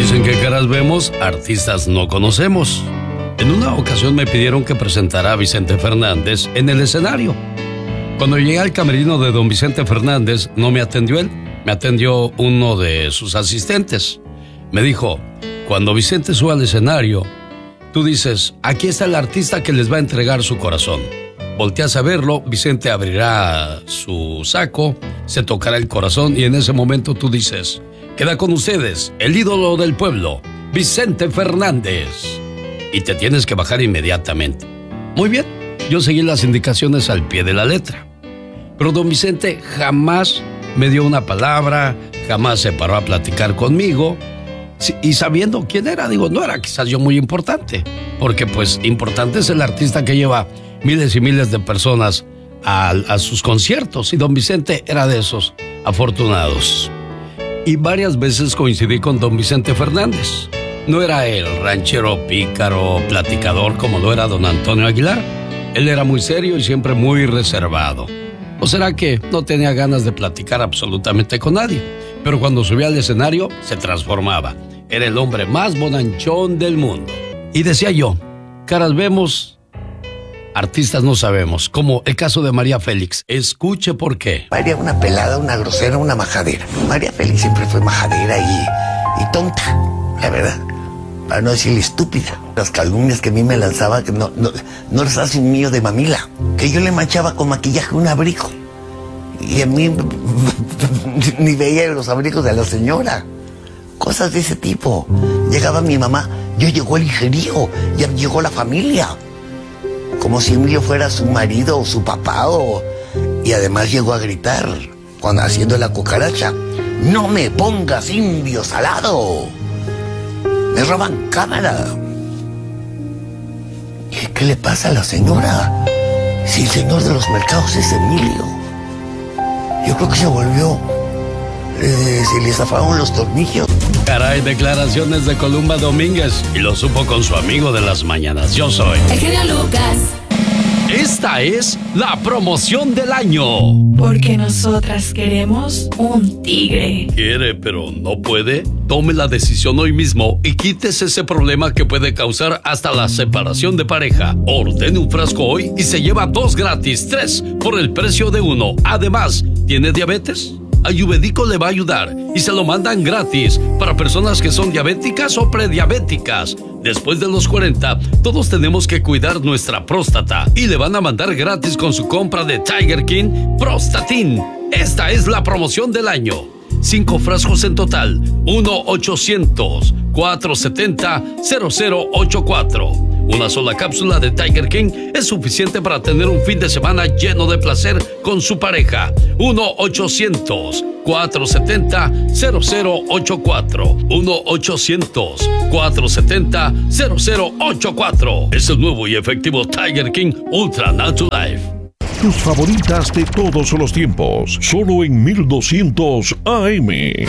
Dicen que caras vemos, artistas no conocemos. En una ocasión me pidieron que presentara a Vicente Fernández en el escenario. Cuando llegué al camerino de don Vicente Fernández, no me atendió él, me atendió uno de sus asistentes. Me dijo, cuando Vicente suba al escenario, tú dices, aquí está el artista que les va a entregar su corazón. Volteas a verlo, Vicente abrirá su saco, se tocará el corazón y en ese momento tú dices, queda con ustedes, el ídolo del pueblo, Vicente Fernández. Y te tienes que bajar inmediatamente. Muy bien, yo seguí las indicaciones al pie de la letra. Pero don Vicente jamás me dio una palabra, jamás se paró a platicar conmigo. Y sabiendo quién era, digo, no era quizás yo muy importante. Porque pues importante es el artista que lleva miles y miles de personas a sus conciertos. Y don Vicente era de esos afortunados. Y varias veces coincidí con don Vicente Fernández. No era el ranchero pícaro, platicador como lo era don Antonio Aguilar. Él era muy serio y siempre muy reservado. ¿O será que no tenía ganas de platicar absolutamente con nadie? Pero cuando subía al escenario, se transformaba. Era el hombre más bonachón del mundo. Y decía yo, caras vemos, artistas no sabemos. Como el caso de María Félix. Escuche por qué. María, una pelada, una grosera, una majadera. María Félix siempre fue majadera y tonta, la verdad. Para no decirle estúpida. Las calumnias que a mí me lanzaba, que no las hace un mío de mamila. Que yo le manchaba con maquillaje un abrigo. Y a mí ni veía los abrigos de la señora. Cosas de ese tipo. Llegaba mi mamá, yo llegó el ingeniero, ya llegó la familia. Como si Emilio fuera su marido o su papá. Y además llegó a gritar, cuando haciendo la cucaracha, no me pongas indio salado. Me roban cámara. ¿Qué le pasa a la señora? Si el señor de los mercados es Emilio. Yo creo que se volvió. Se le zafaron los tornillos. Caray, declaraciones de Columba Domínguez. Y lo supo con su amigo de las mañanas. Yo soy el genio Lucas. Esta es la promoción del año. Porque nosotras queremos un tigre. ¿Quiere pero no puede? Tome la decisión hoy mismo y quítese ese problema que puede causar hasta la separación de pareja. Ordene un frasco hoy y se lleva 2 gratis, 3 por el precio de 1. Además, ¿tiene diabetes? Ayurvédico le va a ayudar y se lo mandan gratis para personas que son diabéticas o prediabéticas. Después de los 40, todos tenemos que cuidar nuestra próstata y le van a mandar gratis con su compra de Tiger King Prostatin. Esta es la promoción del año. 5 frascos en total. 1-800-470-0084. Una sola cápsula de Tiger King es suficiente para tener un fin de semana lleno de placer con su pareja. 1-800-470-0084. 1-800-470-0084. Es el nuevo y efectivo Tiger King Ultra Natural Life. Tus favoritas de todos los tiempos, solo en 1200 AM.